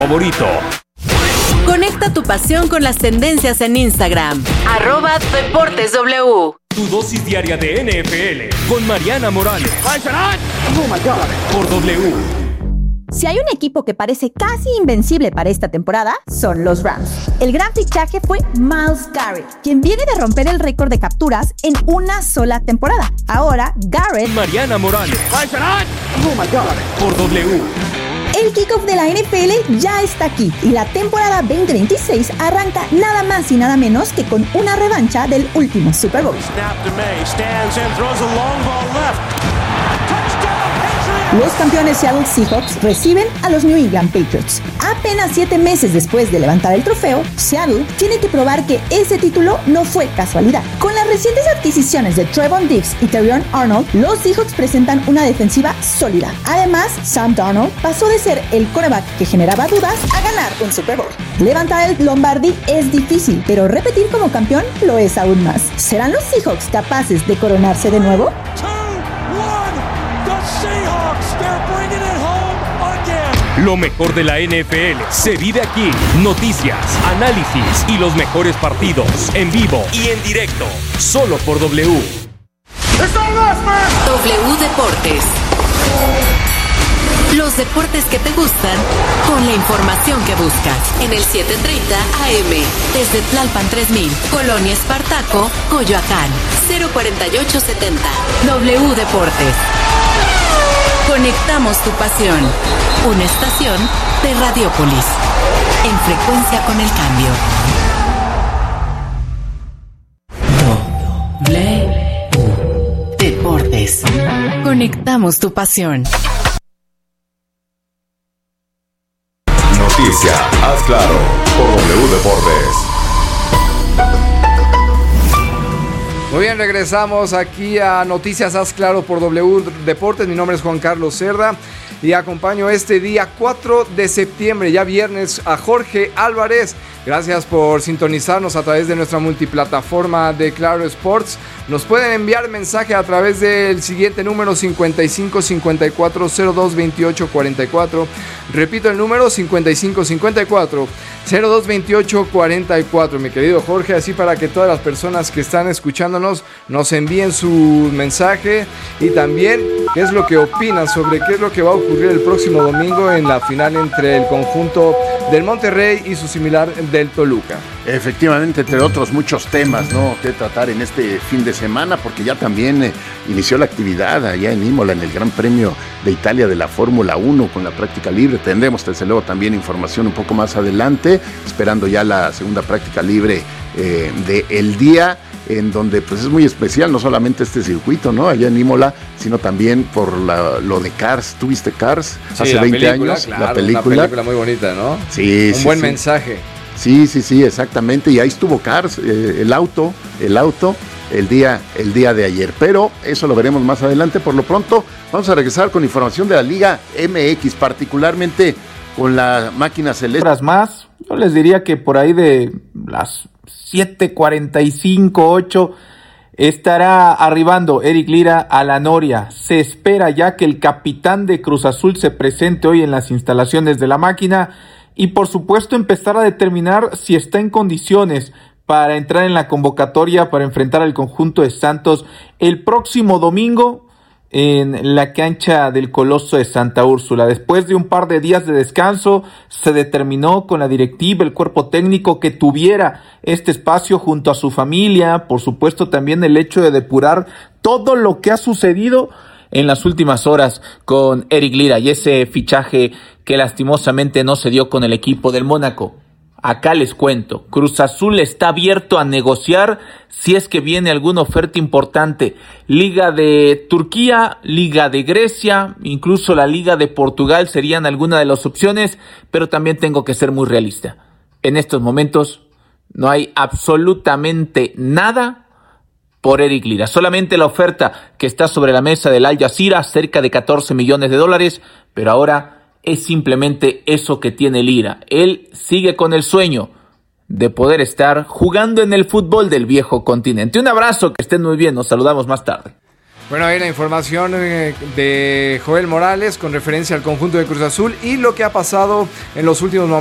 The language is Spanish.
Favorito. Conecta tu pasión con las tendencias en Instagram. @DeportesW. Tu dosis diaria de NFL con Mariana Morales. Oh my God. Por W. Si hay un equipo que parece casi invencible para esta temporada, son los Rams. El gran fichaje fue Myles Garrett, quien viene de romper el récord de capturas en una sola temporada. Ahora, Garrett... Mariana Morales. Oh my God. Por W. El kickoff de la NFL ya está aquí y la temporada 2026 arranca nada más y nada menos que con una revancha del último Super Bowl. Los campeones Seattle Seahawks reciben a los New England Patriots. Apenas 7 meses después de levantar el trofeo, Seattle tiene que probar que ese título no fue casualidad. Con las recientes adquisiciones de Trevon Diggs y Terrion Arnold, los Seahawks presentan una defensiva sólida. Además, Sam Darnold pasó de ser el quarterback que generaba dudas a ganar un Super Bowl. Levantar el Lombardi es difícil, pero repetir como campeón lo es aún más. ¿Serán los Seahawks capaces de coronarse de nuevo? Lo mejor de la NFL se vive aquí. Noticias, análisis y los mejores partidos en vivo y en directo. Solo por W. W Deportes. Los deportes que te gustan con la información que buscas. En el 730 AM. Desde Tlalpan 3000, Colonia Espartaco, Coyoacán. 04870. W Deportes. Conectamos tu pasión. Una estación de Radiopolis. En frecuencia con el cambio. W Deportes. Conectamos tu pasión. Noticia, haz claro, por W Deportes. Muy bien, regresamos aquí a Noticias Haz Claro por W Deportes. Mi nombre es Juan Carlos Cerda y acompaño este día 4 de septiembre, ya viernes, a Jorge Álvarez. Gracias por sintonizarnos a través de nuestra multiplataforma de Claro Sports. Nos pueden enviar mensaje a través del siguiente número 55 54 02 28 44. Repito el número 55 54 02 28 44. Mi querido Jorge, así para que todas las personas que están escuchándonos nos envíen su mensaje y también qué es lo que opinan sobre qué es lo que va a ocurrir el próximo domingo en la final entre el conjunto del Monterrey y su similar del Toluca. Efectivamente, entre otros muchos temas, ¿no?, que tratar en este fin de semana, porque ya también inició la actividad allá en Imola en el Gran Premio de Italia de la Fórmula 1 con la práctica libre. Tendremos desde luego también información un poco más adelante, esperando ya la segunda práctica libre del día, en donde pues es muy especial, no solamente este circuito, ¿no?, allá en Imola, sino también por lo de Cars. ¿Tuviste Cars? Sí, hace 20 años, claro, la película. Una película muy bonita, ¿no? Sí, Un buen mensaje. Sí, exactamente, y ahí estuvo Cars, el auto, el día de ayer, pero eso lo veremos más adelante. Por lo pronto, vamos a regresar con información de la Liga MX, particularmente con la máquina celeste. Horas más, yo les diría que por ahí de las 7:45, 8, estará arribando Eric Lira a la Noria. Se espera ya que el capitán de Cruz Azul se presente hoy en las instalaciones de la máquina y por supuesto empezar a determinar si está en condiciones para entrar en la convocatoria para enfrentar al conjunto de Santos el próximo domingo en la cancha del Coloso de Santa Úrsula. Después de un par de días de descanso, se determinó con la directiva, el cuerpo técnico, que tuviera este espacio junto a su familia. Por supuesto, también el hecho de depurar todo lo que ha sucedido en las últimas horas con Eric Lira y ese fichaje que lastimosamente no se dio con el equipo del Mónaco. Acá les cuento, Cruz Azul está abierto a negociar si es que viene alguna oferta importante. Liga de Turquía, Liga de Grecia, incluso la Liga de Portugal serían algunas de las opciones, pero también tengo que ser muy realista. En estos momentos no hay absolutamente nada por Eric Lira. Solamente la oferta que está sobre la mesa del Al Jazeera, cerca de $14 millones, pero ahora es simplemente eso que tiene Lira. Él sigue con el sueño de poder estar jugando en el fútbol del viejo continente. Un abrazo, que estén muy bien, nos saludamos más tarde. Bueno, hay la información de Joel Morales con referencia al conjunto de Cruz Azul y lo que ha pasado en los últimos momentos